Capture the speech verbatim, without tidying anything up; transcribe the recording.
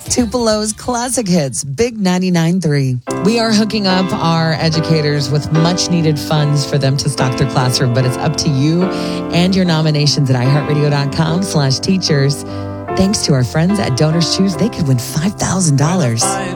Tupelo's classic hits, Big ninety-nine point three. We are hooking up our educators with much needed funds for them to stock their classroom, but it's up to you and your nominations at iHeartRadio.com slash teachers. Thanks to our friends at Donors Choose, they could win five thousand dollars.